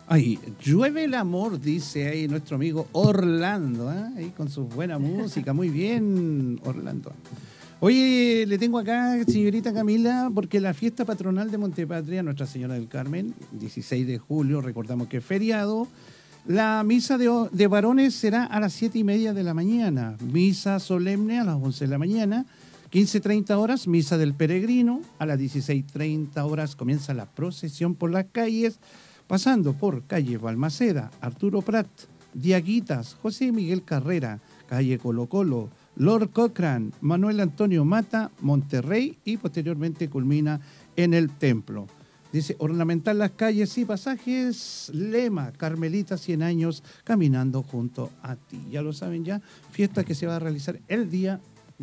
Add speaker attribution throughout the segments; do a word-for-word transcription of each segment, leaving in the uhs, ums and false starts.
Speaker 1: Ay, llueve el amor, dice ahí nuestro amigo Orlando, ¿eh? Ahí con su buena música. Muy bien, Orlando. Oye, le tengo acá, señorita Camila, porque la fiesta patronal de Montepatria, Nuestra Señora del Carmen, dieciséis de julio, recordamos que es feriado. La misa de, de varones será a las siete y media de la mañana. Misa solemne a las once de la mañana. quince treinta horas, misa del peregrino. A las dieciséis treinta horas comienza la procesión por las calles, pasando por calle Balmaceda, Arturo Prat, Diaguitas, José Miguel Carrera, calle Colo Colo, Lord Cochrane, Manuel Antonio Mata, Monterrey y posteriormente culmina en el templo. Dice, ornamentar las calles y pasajes, lema, Carmelita cien años, caminando junto a ti. Ya lo saben ya, fiesta que se va a realizar el día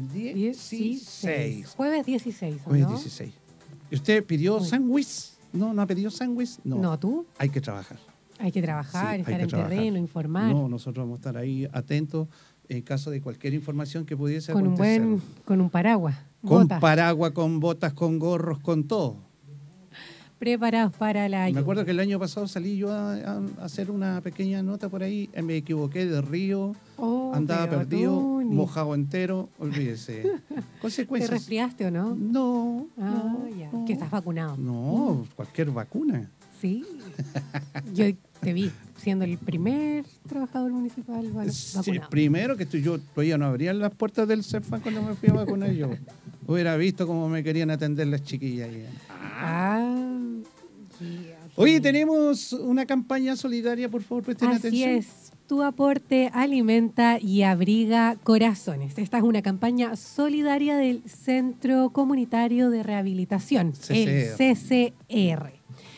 Speaker 1: dieciséis.
Speaker 2: Jueves dieciséis, ¿no?
Speaker 1: Jueves dieciséis. ¿Y usted pidió
Speaker 2: Uy.
Speaker 1: sándwich? No, no ha pedido sándwich. No.
Speaker 2: No, ¿tú?
Speaker 1: Hay que trabajar.
Speaker 2: Hay que trabajar,
Speaker 1: Sí, hay
Speaker 2: estar
Speaker 1: que
Speaker 2: en
Speaker 1: trabajar.
Speaker 2: terreno, informar.
Speaker 1: No, nosotros vamos a estar ahí atentos en caso de cualquier información que pudiese
Speaker 2: con un
Speaker 1: acontecer.
Speaker 2: buen, con un paraguas.
Speaker 1: Con
Speaker 2: botas,
Speaker 1: paraguas, con botas, con gorros, con todo.
Speaker 2: preparados para la
Speaker 1: Me
Speaker 2: lluvia.
Speaker 1: acuerdo que el año pasado salí yo a, a hacer una pequeña nota por ahí, eh, me equivoqué de río,
Speaker 2: Oh,
Speaker 1: andaba
Speaker 2: pero
Speaker 1: perdido,
Speaker 2: tú ni-
Speaker 1: mojado entero, olvídese.
Speaker 2: ¿Te
Speaker 1: Consecuencias.
Speaker 2: resfriaste o no?
Speaker 1: No,
Speaker 2: Ah,
Speaker 1: no,
Speaker 2: ya.
Speaker 1: no.
Speaker 2: Que estás vacunado.
Speaker 1: No, cualquier vacuna.
Speaker 2: Sí. Yo te vi siendo el primer trabajador municipal bueno,
Speaker 1: Sí,
Speaker 2: vacunado.
Speaker 1: primero que estoy, yo todavía no abrían las puertas del CEFAN cuando me fui a vacunar yo. Hubiera visto cómo me querían atender las chiquillas. ahí.
Speaker 2: Ah, yeah,
Speaker 1: Oye,
Speaker 2: sí.
Speaker 1: tenemos una campaña solidaria, por favor, presten
Speaker 2: Así
Speaker 1: atención.
Speaker 2: es. Tu aporte alimenta y abriga corazones. Esta es una campaña solidaria del Centro Comunitario de Rehabilitación,
Speaker 1: C C R.
Speaker 2: el C C R,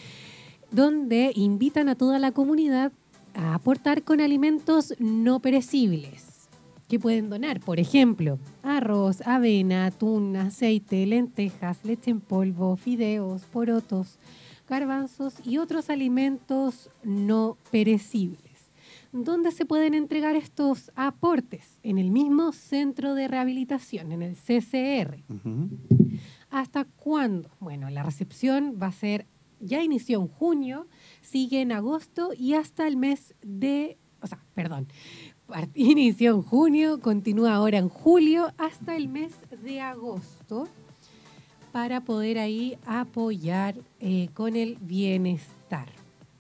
Speaker 2: donde invitan a toda la comunidad a aportar con alimentos no perecibles que pueden donar. Por ejemplo, arroz, avena, atún, aceite, lentejas, leche en polvo, fideos, porotos, garbanzos y otros alimentos no perecibles. ¿Dónde se pueden entregar estos aportes? En el mismo centro de rehabilitación, en el C C R.
Speaker 1: Ujú.
Speaker 2: ¿Hasta cuándo? Bueno, la recepción va a ser, ya inició en junio, sigue en agosto y hasta el mes de, o sea, perdón, part- inició en junio, continúa ahora en julio, hasta el mes de agosto, para poder ahí apoyar eh, con el bienestar.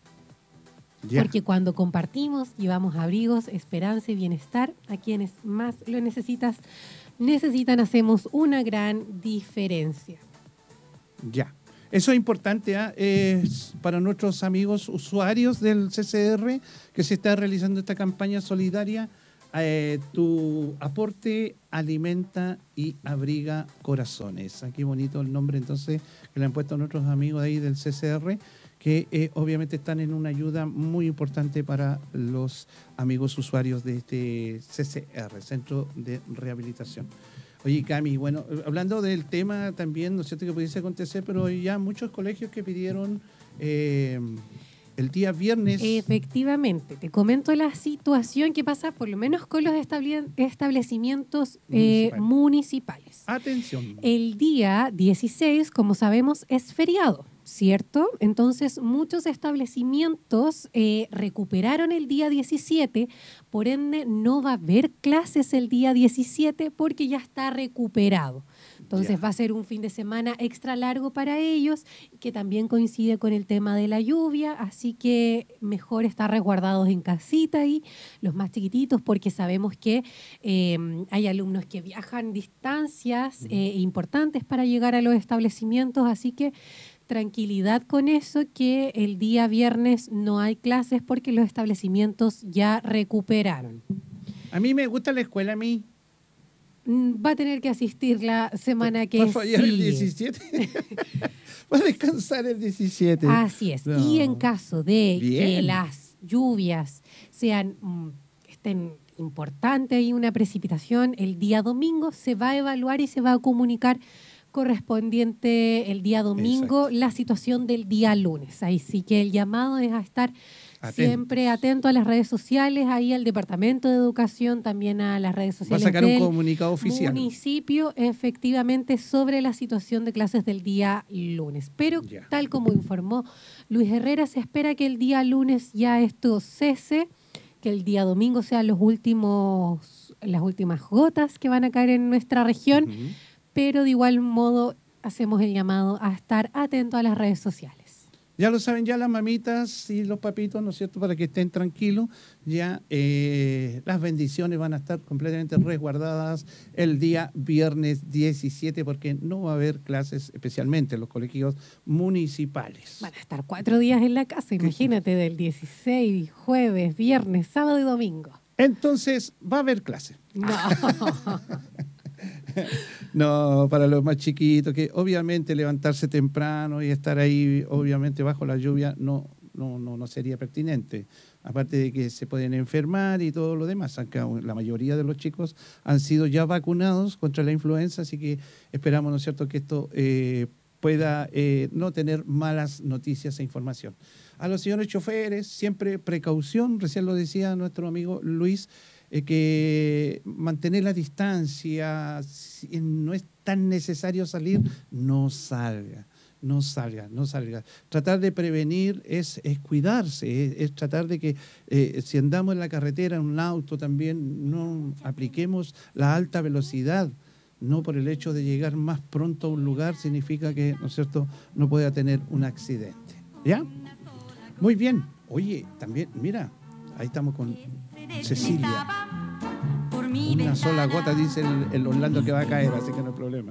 Speaker 1: Ya.
Speaker 2: Porque cuando compartimos, llevamos abrigos, esperanza y bienestar a quienes más lo necesitas, necesitan, hacemos una gran diferencia.
Speaker 1: Ya. Eso es importante ¿ah? Es para nuestros amigos usuarios del C C R que se está realizando esta campaña solidaria. Eh, tu aporte alimenta y abriga corazones. Aquí bonito el nombre entonces que le han puesto a nuestros amigos ahí del C C R, que eh, obviamente están en una ayuda muy importante para los amigos usuarios de este C C R, Centro de Rehabilitación. Oye, Cami, bueno, hablando del tema también, no es cierto que pudiese acontecer, pero ya muchos colegios que pidieron eh, el día viernes.
Speaker 2: Efectivamente, te comento la situación que pasa por lo menos con los estable- establecimientos eh,
Speaker 1: Municipales.
Speaker 2: municipales.
Speaker 1: Atención.
Speaker 2: El día dieciséis, como sabemos, es feriado, ¿cierto? Entonces, muchos establecimientos eh, recuperaron el día diecisiete, por ende, no va a haber clases el día diecisiete porque ya está recuperado. Entonces,
Speaker 1: Ya.
Speaker 2: va a ser un fin de semana extra largo para ellos, que también coincide con el tema de la lluvia, así que mejor estar resguardados en casita y los más chiquititos, porque sabemos que eh, hay alumnos que viajan distancias eh, importantes para llegar a los establecimientos, así que tranquilidad con eso, que el día viernes no hay clases porque los establecimientos ya recuperaron.
Speaker 1: A mí me gusta la escuela, a mí.
Speaker 2: Mm, Va a tener que asistir la semana que
Speaker 1: ¿Va a fallar el
Speaker 2: sigue.
Speaker 1: diecisiete? Va a descansar el diecisiete.
Speaker 2: Así es.
Speaker 1: No.
Speaker 2: Y en caso de
Speaker 1: Bien.
Speaker 2: que las lluvias sean mm, estén importantes y una precipitación, el día domingo se va a evaluar y se va a comunicar correspondiente el día domingo,
Speaker 1: Exacto.
Speaker 2: la situación del día lunes. Ahí sí que el llamado es a estar
Speaker 1: Atentos.
Speaker 2: siempre atento a las redes sociales, ahí al Departamento de Educación, también a las redes
Speaker 1: Va a
Speaker 2: sociales
Speaker 1: sacar un
Speaker 2: del
Speaker 1: comunicado oficial.
Speaker 2: municipio, efectivamente, sobre la situación de clases del día lunes. Pero,
Speaker 1: Ya.
Speaker 2: tal como informó Luis Herrera, se espera que el día lunes ya esto cese, que el día domingo sean los últimos, las últimas gotas que van a caer en nuestra región,
Speaker 1: Ujú.
Speaker 2: pero de igual modo hacemos el llamado a estar atento a las redes sociales.
Speaker 1: Ya lo saben ya las mamitas y los papitos, ¿no es cierto?, para que estén tranquilos. Ya eh, las bendiciones van a estar completamente resguardadas el día viernes diecisiete, porque no va a haber clases, especialmente en los colegios municipales.
Speaker 2: Van a estar cuatro días en la casa, imagínate, del dieciséis, jueves, viernes, sábado y domingo.
Speaker 1: Entonces, va a haber clases.
Speaker 2: No.
Speaker 1: No, para los más chiquitos, que obviamente levantarse temprano y estar ahí, obviamente bajo la lluvia, no, no, no, no sería pertinente. Aparte de que se pueden enfermar y todo lo demás. Acá la mayoría de los chicos han sido ya vacunados contra la influenza, así que esperamos, ¿no es cierto?, que esto eh, pueda eh, no tener malas noticias e información. A los señores choferes, siempre precaución, recién lo decía nuestro amigo Luis, Eh, que mantener la distancia, si no es tan necesario salir, no salga, no salga, no salga. Tratar de prevenir es, es cuidarse, es, es tratar de que eh, si andamos en la carretera, en un auto también, no apliquemos la alta velocidad. No por el hecho de llegar más pronto a un lugar significa que, ¿no es cierto?, no pueda tener un accidente. ¿Ya? Muy bien. Oye, también, mira, ahí estamos con Cecilia. Una sola gota, dice el, el Orlando, que va a caer, así que no hay problema.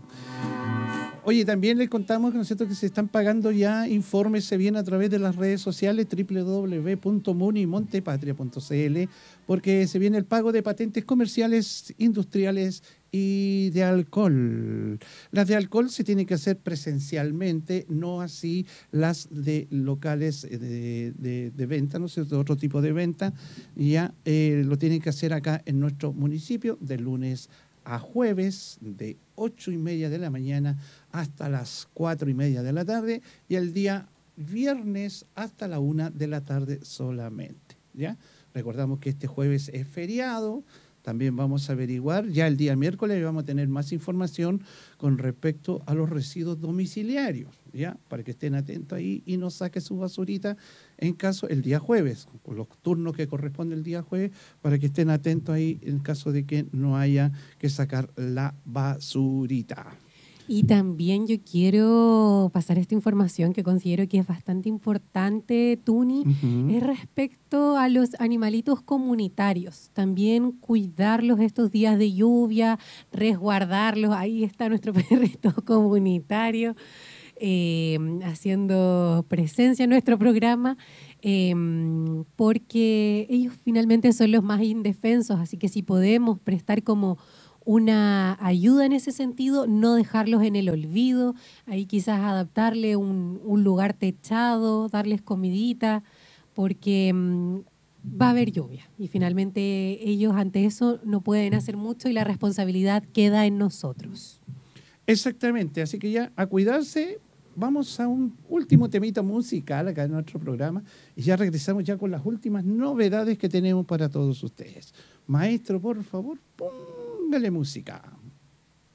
Speaker 1: Oye, también les contamos, ¿no es cierto?, que se están pagando ya, infórmese bien a través de las redes sociales, doble u doble u doble u punto munimontepatria punto c l, porque se viene el pago de patentes comerciales, industriales y de alcohol. Las de alcohol se tienen que hacer presencialmente, no así las de locales de, de, de venta, ¿no es cierto?, otro tipo de venta. Ya eh, lo tienen que hacer acá en nuestro municipio de lunes a jueves, de ocho y media de la mañana hasta las cuatro y media de la tarde, y el día viernes hasta la una de la tarde solamente. ¿Ya? Recordamos que este jueves es feriado. También vamos a averiguar, ya el día miércoles vamos a tener más información con respecto a los residuos domiciliarios, ¿ya? Para que estén atentos ahí y no saquen su basurita en caso el día jueves, con los turnos que corresponde el día jueves, para que estén atentos ahí en caso de que no haya que sacar la basurita.
Speaker 2: Y también yo quiero pasar esta información que considero que es bastante importante, Tuni,
Speaker 1: Uh-huh.
Speaker 2: es respecto a los animalitos comunitarios. También cuidarlos estos días de lluvia, resguardarlos. Ahí está nuestro perrito comunitario eh, haciendo presencia en nuestro programa, eh, porque ellos finalmente son los más indefensos. Así que si podemos prestar como una ayuda en ese sentido, no dejarlos en el olvido, ahí quizás adaptarle un, un lugar techado, darles comidita, porque mmm, va a haber lluvia y finalmente ellos ante eso no pueden hacer mucho y la responsabilidad queda en nosotros.
Speaker 1: Exactamente, así que ya a cuidarse. Vamos a un último temita musical acá en nuestro programa y ya regresamos ya con las últimas novedades que tenemos para todos ustedes. Maestro, por favor, póngale música.